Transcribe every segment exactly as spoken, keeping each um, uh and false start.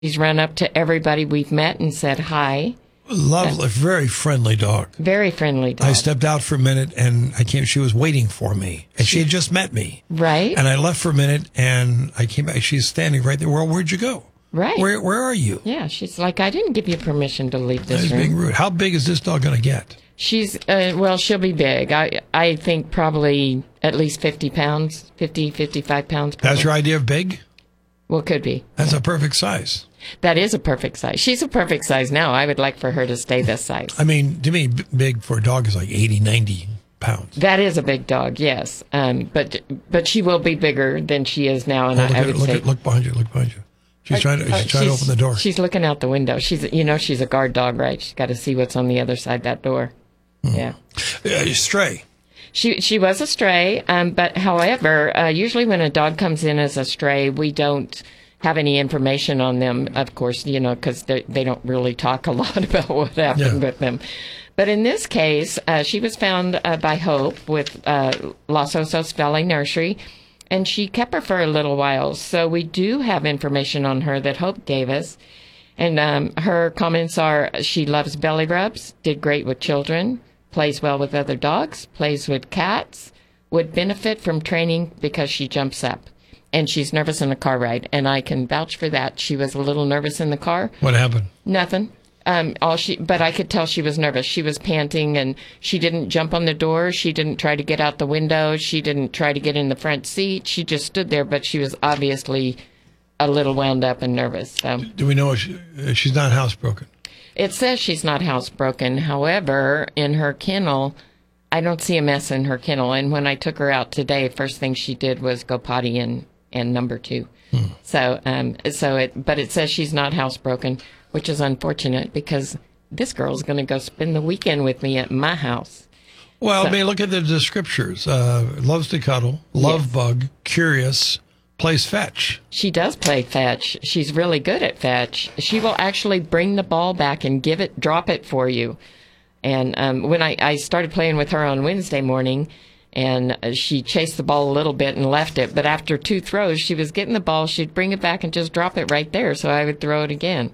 She's run up to everybody we've met and said hi. Lovely, very friendly dog. Very friendly dog. I stepped out for a minute and I came. She was waiting for me, and she, she had just met me. Right. And I left for a minute, and I came back. She's standing right there. Well, where'd you go? Right. Where Where are you? Yeah. She's like, I didn't give you permission to leave this That's room. being rude. How big is this dog going to get? She's uh, well, she'll be big. I I think probably at least fifty pounds, fifty, fifty-five pounds. Probably. That's your idea of big? Well, could be. That's a perfect size. That is a perfect size. She's a perfect size now. I would like for her to stay this size. I mean, to me, b- big for a dog is like eighty, ninety pounds. That is a big dog, yes. Um, but but she will be bigger than she is now, and Oh, I, look I at, would look say. At, look behind you. Look behind you. She's uh, trying to. She's uh, trying to open the door. She's looking out the window. She's you know she's a guard dog, right? She's got to see what's on the other side of that door. Mm. Yeah. Uh, stray. She she was a stray, um, but however, uh, usually when a dog comes in as a stray, we don't have any information on them, of course, you know, because they, they don't really talk a lot about what happened Yeah. with them. But in this case, uh, she was found uh, by Hope with uh, Los Osos Valley Nursery, and she kept her for a little while. So we do have information on her that Hope gave us. And um, her comments are she loves belly rubs, did great with children, plays well with other dogs, plays with cats, would benefit from training because she jumps up. And she's nervous in a car ride, and I can vouch for that. She was a little nervous in the car. What happened? Nothing. Um, all she, but I could tell she was nervous. She was panting, and she didn't jump on the door. She didn't try to get out the window. She didn't try to get in the front seat. She just stood there, but she was obviously a little wound up and nervous. So. Do we know if she, if she's not housebroken? It says she's not housebroken. However, in her kennel, I don't see a mess in her kennel. And when I took her out today, first thing she did was go potty in. And number two. Hmm. So, um, so it, but it says she's not housebroken, which is unfortunate because this girl's going to go spend the weekend with me at my house. Well, so, I mean, look at the descriptors. Uh, loves to cuddle, love yes. bug, curious, plays fetch. She does play fetch. She's really good at fetch. She will actually bring the ball back and give it, drop it for you. And um, when I, I started playing with her on Wednesday morning, and she chased the ball a little bit and left it. But after two throws, she was getting the ball. She'd bring it back and just drop it right there. So I would throw it again.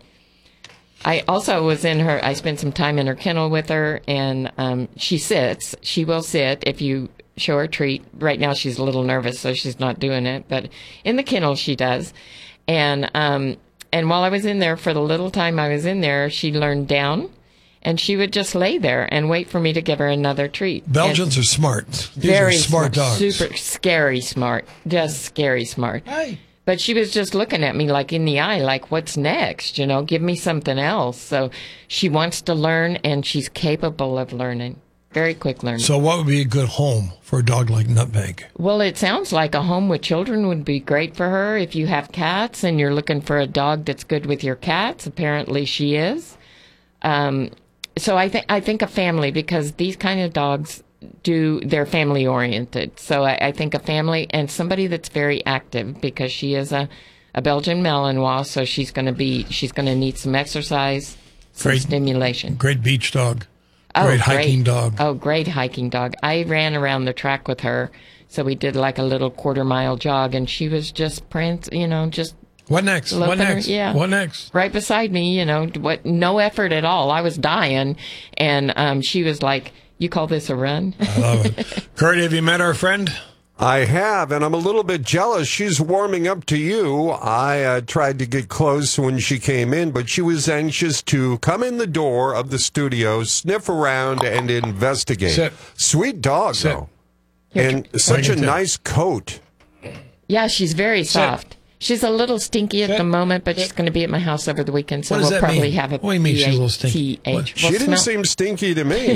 I also was in her, I spent some time in her kennel with her, and um, she sits. She will sit if you show her a treat. Right now she's a little nervous, so she's not doing it. But in the kennel she does. And, um, and while I was in there, for the little time I was in there, she learned down. And she would just lay there and wait for me to give her another treat. Belgians and are smart. These very are smart, smart dogs. Super scary smart. Just scary smart. Hey. But she was just looking at me like in the eye, like, what's next? You know, give me something else. So she wants to learn, and she's capable of learning. Very quick learning. So what would be a good home for a dog like Nutmeg? Well, it sounds like a home with children would be great for her. If you have cats and you're looking for a dog that's good with your cats, apparently she is. Um... So I think I think a family, because these kind of dogs do they're family oriented. So I, I think a family and somebody that's very active, because she is a, a Belgian Malinois, so she's going to be she's going to need some exercise, some great, stimulation. Great beach dog. Oh, great hiking great. dog. Oh, great hiking dog. I ran around the track with her, so we did like a little quarter mile jog, and she was just prance, you know, just. What next? What next? Her, yeah. What next? Right beside me, you know, what? No effort at all. I was dying, and um, she was like, "You call this a run?" I love it. Kurt, have you met our friend? I have, and I'm a little bit jealous. She's warming up to you. I uh, tried to get close when she came in, but she was anxious to come in the door of the studio, sniff around, and investigate. Sit. Sweet dog, Sit. though. And such a nice coat. Yeah, she's very soft. She's a little stinky at the moment, but she's going to be at my house over the weekend, so What does we'll that probably mean? have a What do you mean she's a little stinky? B A T H. What? She Well, didn't smell- seem stinky to me.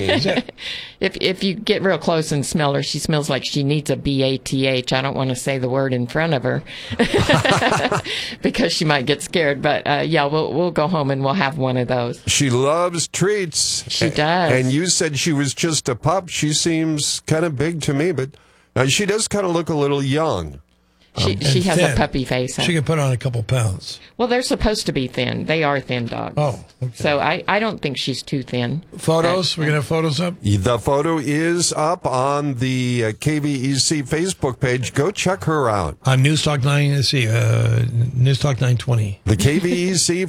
If if you get real close and smell her, she smells like she needs a B A T H. I don't want to say the word in front of her because she might get scared. But uh, yeah, we'll we'll go home and we'll have one of those. She loves treats. She does. And you said she was just a pup. She seems kind of big to me, but uh, she does kind of look a little young. She and she has thin. a puppy face. Huh? She can put on a couple pounds. Well, they're supposed to be thin. They are thin dogs. Oh, okay. So I, I don't think she's too thin. Photos? We're going to have photos up? The photo is up on the uh, K V E C Facebook page. Go check her out. On News Talk nine, let's see, uh, News Talk nine twenty. The K V E C